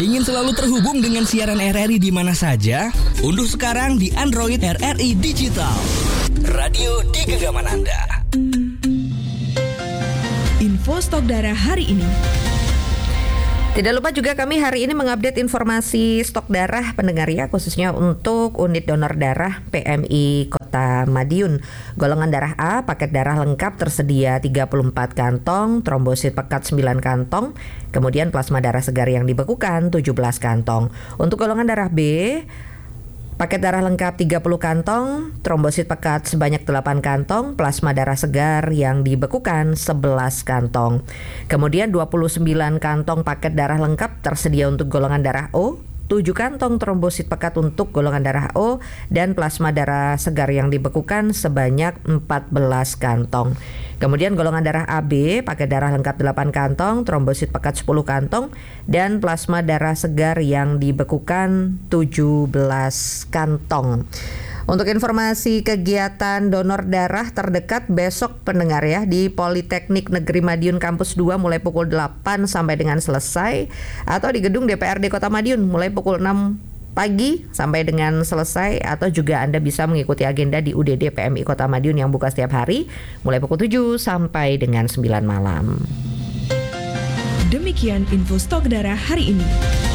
Ingin selalu terhubung dengan siaran RRI di mana saja? Unduh sekarang di Android RRI Digital. Radio di genggaman Anda. Info stok darah hari ini. Tidak lupa juga kami hari ini mengupdate informasi stok darah pendengar ya, khususnya untuk unit donor darah PMI Kota Madiun. Golongan darah A, paket darah lengkap tersedia 34 kantong, trombosit pekat 9 kantong, kemudian plasma darah segar yang dibekukan 17 kantong. Untuk golongan darah B, paket darah lengkap 30 kantong, trombosit pekat sebanyak 8 kantong, plasma darah segar yang dibekukan 11 kantong. Kemudian 29 kantong paket darah lengkap tersedia untuk golongan darah O, 7 kantong trombosit pekat untuk golongan darah O, dan plasma darah segar yang dibekukan sebanyak 14 kantong. Kemudian golongan darah AB, paket darah lengkap 8 kantong, trombosit pekat 10 kantong, dan plasma darah segar yang dibekukan 17 kantong. Untuk informasi kegiatan donor darah terdekat besok pendengar ya, di Politeknik Negeri Madiun Kampus 2 mulai pukul 8 sampai dengan selesai, atau di gedung DPRD Kota Madiun mulai pukul 6 pagi sampai dengan selesai, atau juga Anda bisa mengikuti agenda di UDD PMI Kota Madiun yang buka setiap hari mulai pukul 7 sampai dengan 9 malam. Demikian info stok darah hari ini.